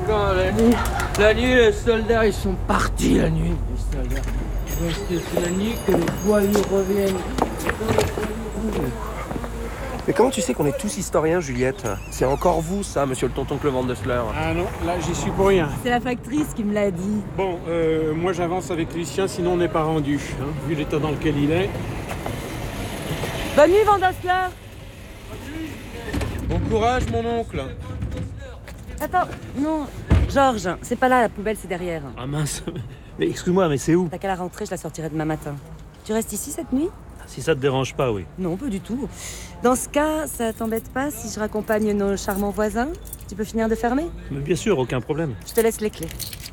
Quand la nuit, les soldats, ils sont partis la nuit. Les soldats. C'est la nuit que les voyous reviennent. Mais comment tu sais qu'on est tous historiens, Juliette? C'est encore vous, ça, monsieur le tonton Clevant de Sleur. Ah non, là, j'y suis pour rien. C'est la factrice qui me l'a dit. Bon, moi, j'avance avec Lucien, sinon on n'est pas rendu, hein, vu l'état dans lequel il est. Bonne nuit, Van Dassler. Bon courage, mon oncle. Attends, non. Georges, c'est pas là, la poubelle, c'est derrière. Ah mince, mais excuse-moi, mais c'est où? T'as qu'à la rentrée, je la sortirai demain matin. Tu restes ici cette nuit? Si ça te dérange pas, oui. Non, pas du tout. Dans ce cas, ça t'embête pas si je raccompagne nos charmants voisins? Tu peux finir de fermer? Mais bien sûr, aucun problème. Je te laisse les clés.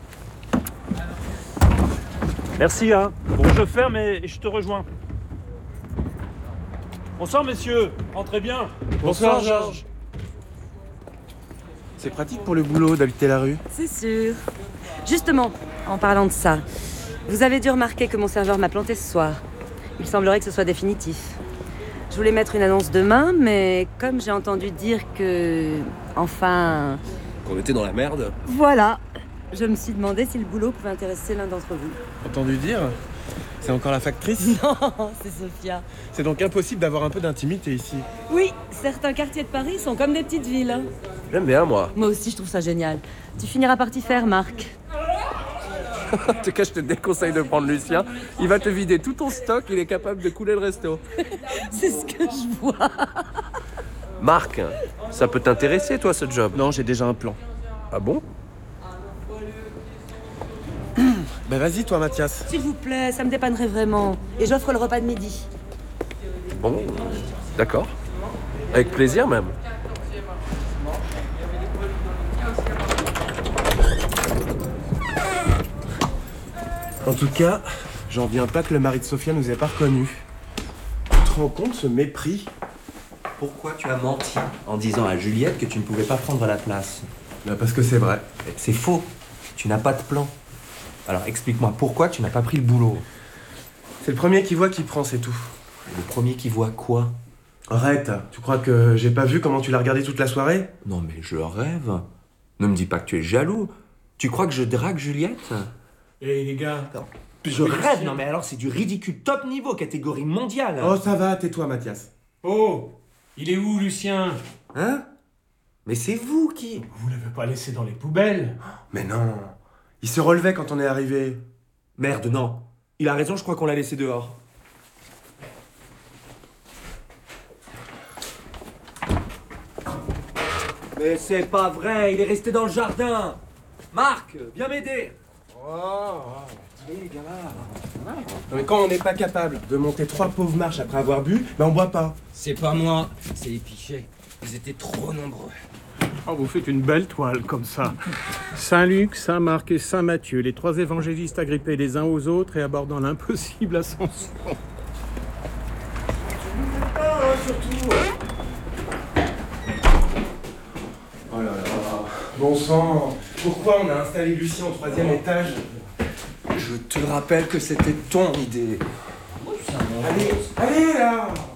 Merci, hein. Bon, je ferme et je te rejoins. Bonsoir, messieurs. Entrez bien. Bonsoir, Georges. C'est pratique pour le boulot d'habiter la rue. C'est sûr. Justement, en parlant de ça, vous avez dû remarquer que mon serveur m'a planté ce soir. Il semblerait que ce soit définitif. Je voulais mettre une annonce demain, mais comme j'ai entendu dire que... Enfin... Qu'on était dans la merde. Voilà. Je me suis demandé si le boulot pouvait intéresser l'un d'entre vous. Entendu dire? C'est encore la factrice? Non, c'est Sophia. C'est donc impossible d'avoir un peu d'intimité ici. Oui, certains quartiers de Paris sont comme des petites villes. J'aime bien, moi. Moi aussi, je trouve ça génial. Tu finiras par t'y faire, Marc. En tout cas, je te déconseille de prendre Lucien. Il va te vider tout ton stock, il est capable de couler le resto. C'est ce que je vois. Marc, ça peut t'intéresser, toi, ce job? Non, j'ai déjà un plan. Ah bon? Ben vas-y, toi, Mathias. S'il vous plaît, ça me dépannerait vraiment. Et j'offre le repas de midi. Bon, d'accord. Avec plaisir, même. En tout cas, j'en viens pas que le mari de Sophia nous ait pas reconnus. Tu te rends compte, ce mépris? Pourquoi tu as menti en disant à Juliette que tu ne pouvais pas prendre la place? Ben parce que c'est vrai. C'est faux. Tu n'as pas de plan. Alors explique-moi pourquoi tu n'as pas pris le boulot. C'est le premier qui voit qui prend, c'est tout. Le premier qui voit quoi? Arrête, tu crois que j'ai pas vu comment tu l'as regardé toute la soirée? Non mais je rêve. Ne me dis pas que tu es jaloux. Tu crois que je drague Juliette? Eh les gars, Je rêve. Non mais alors c'est du ridicule top niveau, catégorie mondiale. Oh, ça va, tais-toi, Mathias. oh, il est où, Lucien? Hein? Mais c'est vous qui... Vous l'avez pas laissé dans les poubelles? Mais non, il se relevait quand on est arrivé. Merde, non. Il a raison, je crois qu'on l'a laissé dehors. Mais c'est pas vrai, il est resté dans le jardin. Marc, viens m'aider. Non, mais quand on n'est pas capable de monter 3 pauvres marches après avoir bu, ben on boit pas. C'est pas moi, c'est les pichets. Ils étaient trop nombreux. Oh, vous faites une belle toile comme ça. Saint-Luc, Saint-Marc et Saint-Matthieu, les 3 évangélistes agrippés les uns aux autres et abordant l'impossible ascension. Oh là là, bon sang, pourquoi on a installé Lucien au 3e étage? Je te rappelle que c'était ton idée. Allez, allez là!